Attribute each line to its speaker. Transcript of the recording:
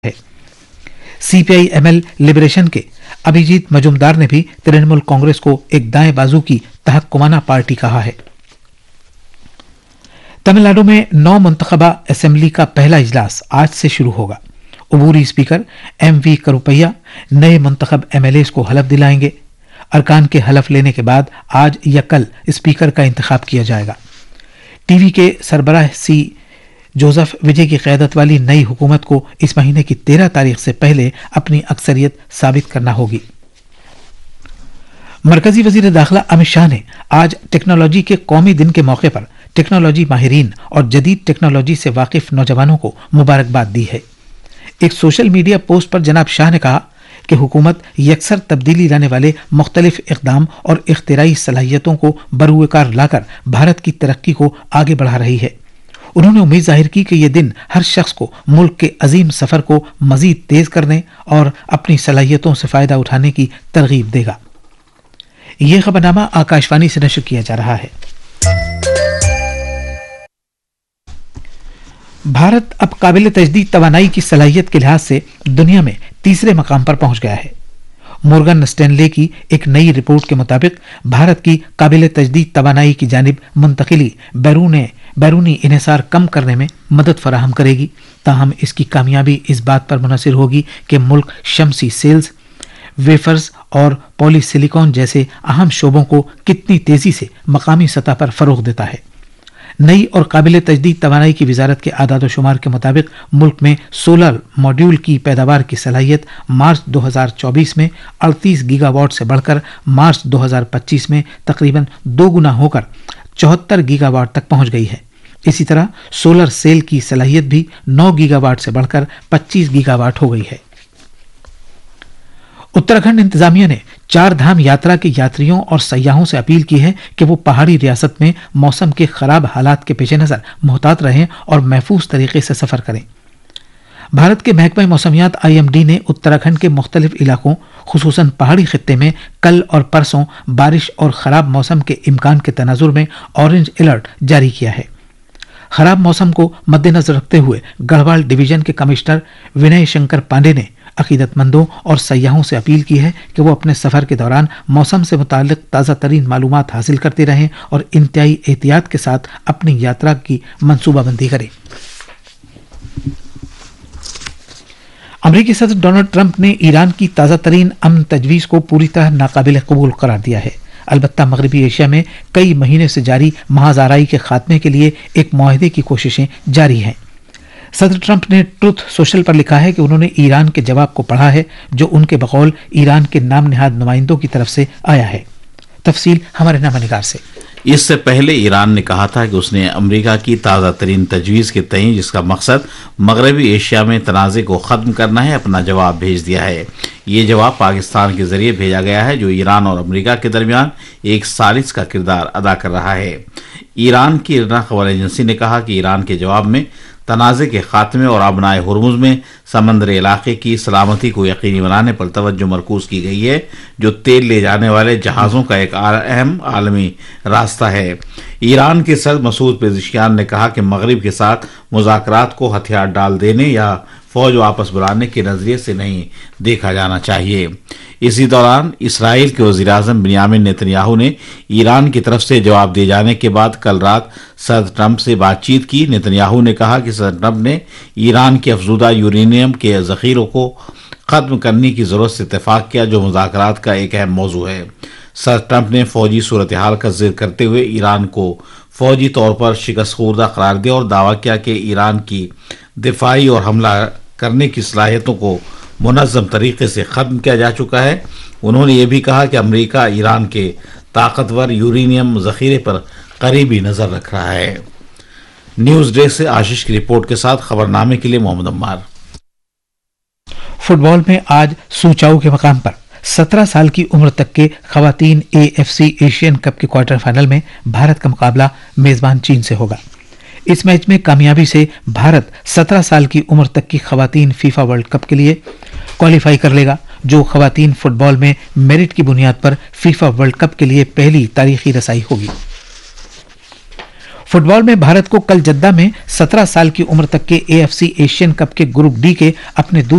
Speaker 1: है। CPI ML liberation के अभिजीत मजुमदार ने भी तृणमूल कांग्रेस को एक दाएं बाजू की तहक्कुमाना पार्टी कहा है। तमिलनाडु में 9 मुंतखबा असेंबली का पहला इजलास आज से शुरू होगा। उबूरी स्पीकर MV करुपैया नए मुंतखब MLAs को हलफ दिलाएंगे। अरकान के हलफ लेने के बाद आज या कल स्पीकर का इंतखाब किया जाएगा। टीवी के सरबराह C जोसेफ विजय की क़यादत वाली नई हुकूमत को इस महीने की 13 तारीख से पहले अपनी अक्सरियत साबित करना होगी। मरकजी वजीर दाखिला अमित शाह ने आज टेक्नोलॉजी के कौमी दिन के मौके पर टेक्नोलॉजी माहिरीन और जदीद टेक्नोलॉजी से वाकिफ नौजवानों को मुबारकबाद दी है। एक सोशल मीडिया पोस्ट पर जनाब शाह ने कहा कि हुकूमत यकसर तब्दीली लाने वाले मुख्तलिफ इक़दाम और इख्तिराई सलाहियतों को बरूएकार लाकर भारत की तरक्की को आगे बढ़ा रही है। उन्होंने उम्मीद जाहिर की कि यह दिन हर शख्स को मुल्क के अजीम सफर को मजीद तेज करने और अपनी सलाहियतों से फायदा उठाने की तरगीब देगा। यह खबरनामा आकाशवाणी से नशर किया जा रहा है। भारत अब काबिल तजदीद तवानाई की सलाहियत के लिहाज से दुनिया में तीसरे मकाम पर पहुंच गया है। मोर्गन स्टैनले की एक नई रिपोर्ट के मुताबिक भारत की काबिल तजदीद तवानाई की जानिब मुंतकिली बैरूनी इन्हिसार कम करने में मदद फराहम करेगी। ताहम इसकी कामयाबी इस बात पर मुनहसर होगी कि मुल्क शमसी सेल्स, वेफर्स और पॉलीसिलिकॉन जैसे अहम शोबों को कितनी तेजी से मकामी सतह पर फरोग देता है। नई और काबिल तजदीद तवानाई की वजारत के आदाद शुमार के मुताबिक मुल्क में सोलर मॉड्यूल की पैदावार की सलाहियत मार्च 2024 में 38 गीगावाट से बढ़कर मार्च 2025 में तकरीबन 2 गुना होकर 74 गीगावाट तक पहुंच गई है। इसी तरह सोलर सेल की सलाहियत भी 9 गीगावाट से बढ़कर 25 गीगावाट हो गई है। उत्तराखंड इंतजामिया ने 4 धाम यात्रा के यात्रियों और सयाहों से अपील की है कि वो पहाड़ी रियासत में मौसम के खराब हालात के पेश नज़र मोहतात रहें और महफूज तरीके से सफर करें। भारत के महकमा मौसमियात IMD ने उत्तराखंड के मुख्तलिफ इलाकों खुसूसन पहाड़ी खित्ते में कल और परसों बारिश और खराब मौसम के इम्कान के तनाजुर में ऑरेंज अलर्ट जारी किया है। खराब मौसम को मद्देनजर रखते हुए गढ़वाल डिवीजन के कमिश्नर विनय शंकर पांडे ने अकीदतमंदों और सयाहों से अपील की है कि वो अपने सफर के दौरान मौसम से मुताल्लिक ताज़ा तरीन मालूमात हासिल करते रहें और इंतहाई एहतियात के साथ अपनी यात्रा की मंसूबाबंदी करें। अमेरिकी सदर डोनाल्ड ट्रंप ने ईरान की ताज़ा तरीन अमन तजवीज़ को पूरी तरह नाकाबिल कबूल करार दिया है। अलबत्ता मगरबी एशिया में कई महीने से जारी महाज़ाराई के खात्मे के लिए एक मुआहदे की कोशिशें जारी हैं। सदर ट्रंप ने ट्रुथ सोशल पर लिखा है कि उन्होंने ईरान के जवाब को पढ़ा है जो उनके बकौल ईरान के नाम निहाद नुमाइंदों की तरफ से आया है। तफसील हमारे नामानिगार से।
Speaker 2: इससे पहले ईरान ने कहा था कि उसने अमेरिका की ताज़ा तरीन तजवीज़ के तहत जिसका मकसद मगरबी एशिया में तनाज़े को ख़त्म करना है अपना जवाब भेज दिया है। ये जवाब पाकिस्तान के जरिए भेजा गया है जो ईरान और अमेरिका के दरमियान एक सालिस का किरदार अदा कर रहा है। ईरान की इरना खबर एजेंसी ने कहा कि ईरान के जवाब में तनाज़े के खात्मे और आबनाए हुर्मुज़ में समंदरी इलाके की सलामती को यकीनी बनाने पर तवज्जो मरकूज की गई है जो तेल ले जाने वाले जहाज़ों का एक अहम आलमी रास्ता है। ईरान के सदर मसूद पेज़ेश्कियान ने कहा कि मगरिब के साथ मुज़ाकरात को हथियार डाल देने या फौज वापस बुलाने के नजरिए से नहीं देखा जाना चाहिए। इसी दौरान इसराइल के वज़ीर-ए-आज़म बिन्यामिन नेतन्याहू ने ईरान की तरफ से जवाब दिए जाने के बाद कल रात सदर ट्रंप से बातचीत की। नेतन्याहू ने कहा कि सदर ट्रंप ने ईरान के अफज़ूदा यूरेनियम के ज़ख़ीरों को ख़त्म करने की ज़रूरत से इत्तेफाक किया जो मुज़ाकरात का एक अहम मौजू है। सदर ट्रंप ने फौजी सूरत हाल का जिक्र करते हुए ईरान को फौजी तौर पर शिकस्त खुर्दा करार दिया और दावा किया कि ईरान की दिफाई और हमला करने की सलाहियतों को मुनज़्ज़म तरीके से ख़त्म किया जा चुका है। उन्होंने ये भी कहा कि अमेरिका ईरान के ताकतवर यूरेनियम ज़ख़ीरे पर करीबी नज़र रख रहा है। न्यूज़ डेस्क से आशीष की रिपोर्ट के साथ खबरनामे के लिए मोहम्मद अम्मार।
Speaker 1: फुटबॉल में आज सूचाऊ के मकाम पर 17 साल की उम्र तक के खवातीन AFC एशियन कप के क्वार्टर फाइनल में भारत का मुकाबला मेजबान चीन से होगा। इस मैच में कामयाबी से भारत 17 साल की उम्र तक की खवातीन फीफा वर्ल्ड कप के लिए क्वालिफाई कर लेगा जो खवातीन फुटबॉल में मेरिट की बुनियाद पर फीफा वर्ल्ड कप के लिए पहली तारीखी रसाई होगी। फुटबॉल में भारत को कल जद्दा में 17 साल की उम्र तक के AFC एशियन कप के ग्रुप डी के अपने